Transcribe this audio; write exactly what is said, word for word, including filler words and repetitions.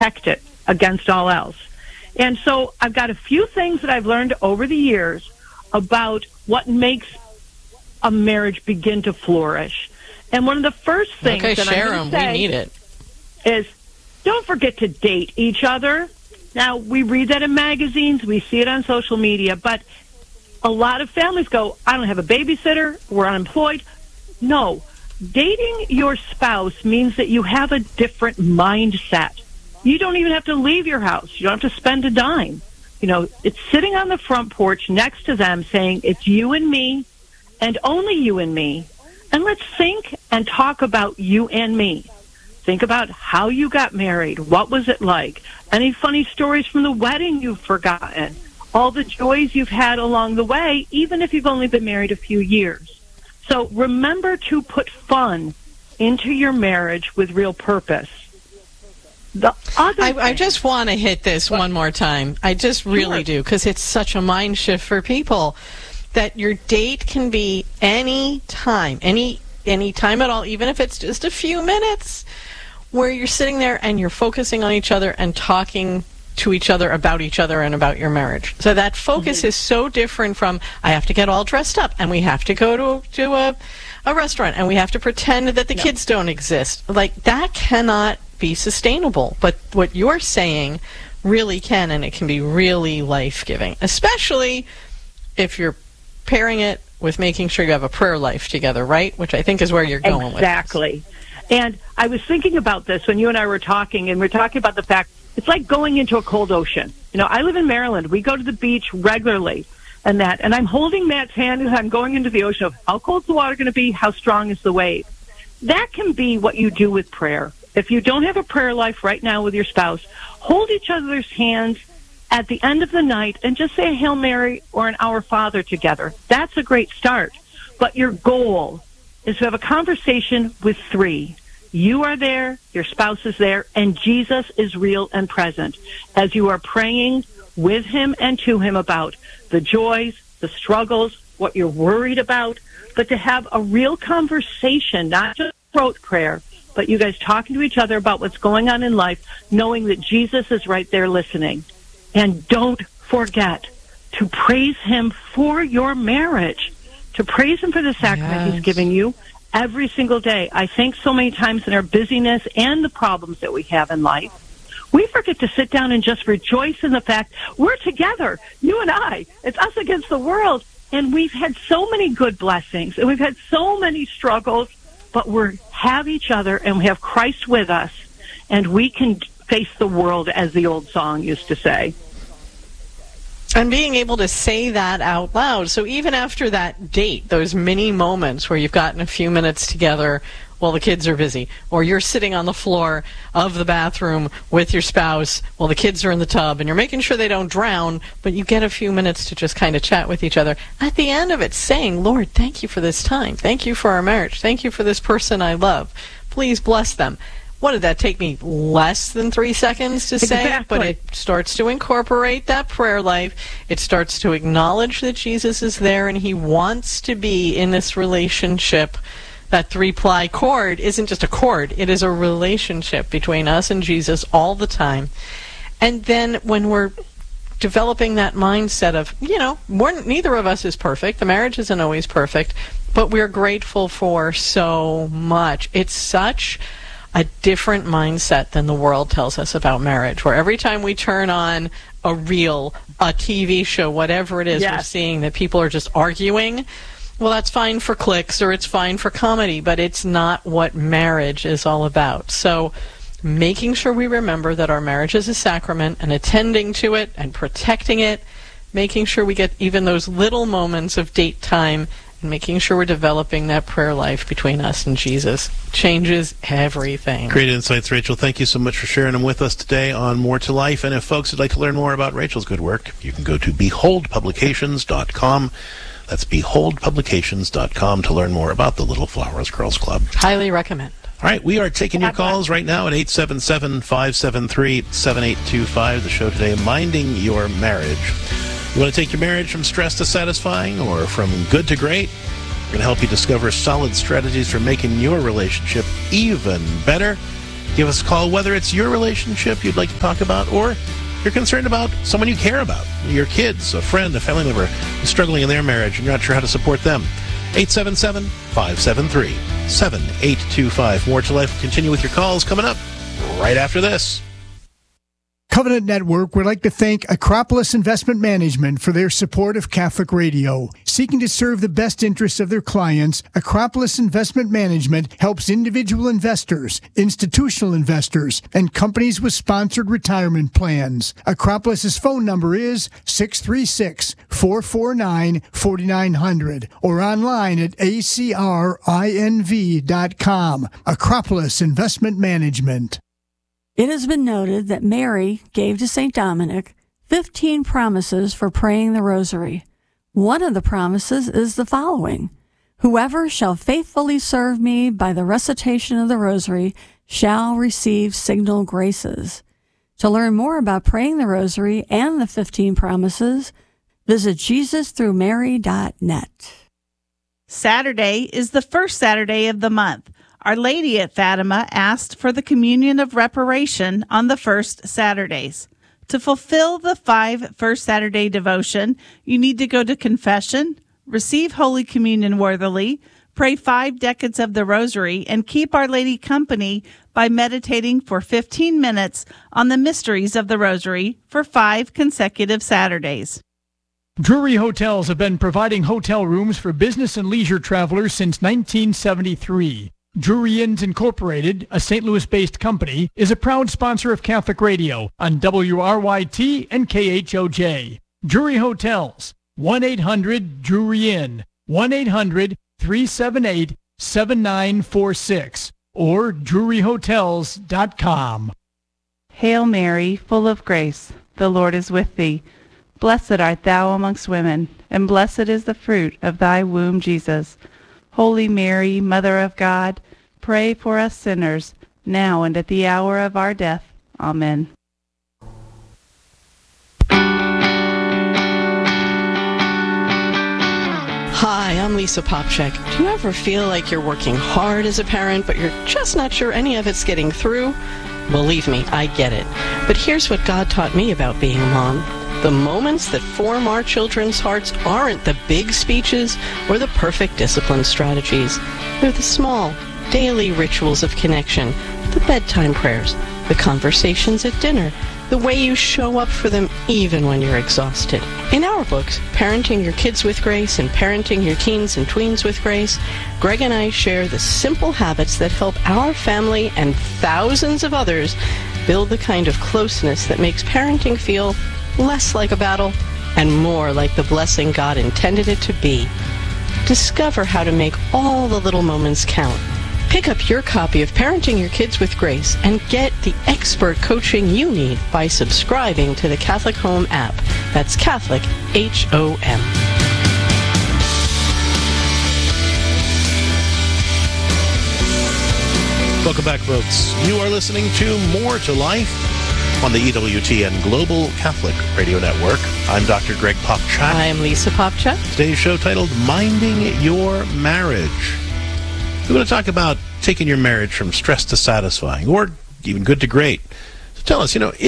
protect it against all else. And so I've got a few things that I've learned over the years about what makes a marriage begin to flourish. And one of the first things okay, that share I'm going them. to say We need it. is don't forget to date each other. Now, we read that in magazines, we see it on social media, but a lot of families go, I don't have a babysitter, we're unemployed. No, dating your spouse means that you have a different mindset. You don't even have to leave your house. You don't have to spend a dime. You know, it's sitting on the front porch next to them saying, it's you and me, and only you and me. And let's think and talk about you and me. Think about how you got married. What was it like? Any funny stories from the wedding you've forgotten? All the joys you've had along the way, even if you've only been married a few years. So remember to put fun into your marriage with real purpose. The other I, thing, I just want to hit this what? one more time. I just really Sure. do, because it's such a mind shift for people that your date can be any time, any any time at all, even if it's just a few minutes, where you're sitting there and you're focusing on each other and talking to each other about each other and about your marriage. So that focus mm-hmm. is so different from, I have to get all dressed up and we have to go to, to a, a restaurant and we have to pretend that the no. kids don't exist. Like, that cannot be sustainable. But what you're saying really can, and it can be really life-giving, especially if you're pairing it with making sure you have a prayer life together, right? Which I think is where you're going exactly. with this. And I was thinking about this when you and I were talking, and we're talking about the fact it's like going into a cold ocean. You know, I live in Maryland. We go to the beach regularly and that, and I'm holding Matt's hand as I'm going into the ocean of how cold's the water going to be, how strong is the wave. That can be what you do with prayer. If you don't have a prayer life right now with your spouse, hold each other's hands at the end of the night and just say a Hail Mary or an Our Father together. That's a great start. But your goal is to have a conversation with three. You are there, your spouse is there, and Jesus is real and present as you are praying with him and to him about the joys, the struggles, what you're worried about, but to have a real conversation, not just throat prayer, but you guys talking to each other about what's going on in life, knowing that Jesus is right there listening. And don't forget to praise him for your marriage, to praise him for the sacrament yes. he's given you every single day. I think so many times in our busyness and the problems that we have in life, we forget to sit down and just rejoice in the fact we're together, you and I. It's us against the world. And we've had so many good blessings, and we've had so many struggles, but we have each other, and we have Christ with us, and we can face the world, as the old song used to say. And being able to say that out loud. So even after that date, those mini moments where you've gotten a few minutes together while the kids are busy, or you're sitting on the floor of the bathroom with your spouse while the kids are in the tub, and you're making sure they don't drown, but you get a few minutes to just kind of chat with each other. At the end of it, saying, Lord, thank you for this time. Thank you for our marriage. Thank you for this person I love. Please bless them. What did that take me? Less than three seconds to say? Exactly. But it starts to incorporate that prayer life. It starts to acknowledge that Jesus is there and he wants to be in this relationship. That three-ply cord isn't just a cord. It is a relationship between us and Jesus all the time. And then when we're developing that mindset of, you know, we're, neither of us is perfect. The marriage isn't always perfect, but we're grateful for so much. It's such a different mindset than the world tells us about marriage, where every time we turn on a reel, a T V show, whatever it is, yes. we're seeing that people are just arguing. Well, that's fine for clicks or it's fine for comedy, but it's not what marriage is all about. So making sure we remember that our marriage is a sacrament and attending to it and protecting it, making sure we get even those little moments of date time, and making sure we're developing that prayer life between us and Jesus changes everything. Great insights, Rachel. Thank you so much for sharing them with us today on More to Life. And if folks would like to learn more about Rachel's good work, you can go to behold publications dot com. That's behold publications dot com to learn more about the Little Flowers Girls Club. Highly recommend. All right, we are taking your calls right now at eight seven seven, five seven three, seven eight two five. The show today, Minding Your Marriage. You want to take your marriage from stress to satisfying or from good to great? We're going to help you discover solid strategies for making your relationship even better. Give us a call, whether it's your relationship you'd like to talk about or you're concerned about someone you care about, your kids, a friend, a family member who's struggling in their marriage and you're not sure how to support them. eight seven seven, five seven three, seven eight two five. More to Life will continue with your calls coming up right after this. Covenant Network would like to thank Acropolis Investment Management for their support of Catholic Radio. Seeking to serve the best interests of their clients, Acropolis Investment Management helps individual investors, institutional investors, and companies with sponsored retirement plans. Acropolis's phone number is six three six, four four nine, four nine zero zero or online at a c r i n v dot com. Acropolis Investment Management. It has been noted that Mary gave to Saint Dominic fifteen promises for praying the rosary. One of the promises is the following: whoever shall faithfully serve me by the recitation of the rosary shall receive signal graces. To learn more about praying the rosary and the fifteen promises, visit jesus through mary dot net. Saturday is the first Saturday of the month. Our Lady at Fatima asked for the communion of reparation on the first Saturdays. To fulfill the five First Saturday devotion, you need to go to confession, receive Holy Communion worthily, pray five decades of the Rosary, and keep Our Lady company by meditating for fifteen minutes on the mysteries of the Rosary for five consecutive Saturdays. Drury Hotels have been providing hotel rooms for business and leisure travelers since nineteen seventy-three. Drury Inns Incorporated, a Saint Louis-based company, is a proud sponsor of Catholic Radio on W R Y T and K H O J. Drury Hotels, one eight hundred Drury Inn, one eight hundred, three seven eight, seven nine four six, or drury hotels dot com. Hail Mary, full of grace, the Lord is with thee. Blessed art thou amongst women, and blessed is the fruit of thy womb, Jesus. Holy Mary, Mother of God, pray for us sinners, now and at the hour of our death. Amen. Hi, I'm Lisa Popchak. Do you ever feel like you're working hard as a parent, but you're just not sure any of it's getting through? Believe me, I get it. But here's what God taught me about being a mom. The moments that form our children's hearts aren't the big speeches or the perfect discipline strategies. They're the small, daily rituals of connection, the bedtime prayers, the conversations at dinner, the way you show up for them even when you're exhausted. In our books, Parenting Your Kids with Grace and Parenting Your Teens and Tweens with Grace, Greg and I share the simple habits that help our family and thousands of others build the kind of closeness that makes parenting feel less like a battle and more like the blessing God intended it to be. Discover how to make all the little moments count. Pick up your copy of Parenting Your Kids with Grace and get the expert coaching you need by subscribing to the Catholic Home app. That's Catholic, H O M. Welcome back, folks. You are listening to More to Life on the E W T N Global Catholic Radio Network. I'm Doctor Greg Popchak. I'm Lisa Popchak. Today's show titled Minding Your Marriage. We're going to talk about taking your marriage from stress to satisfying, or even good to great. So tell us, you know,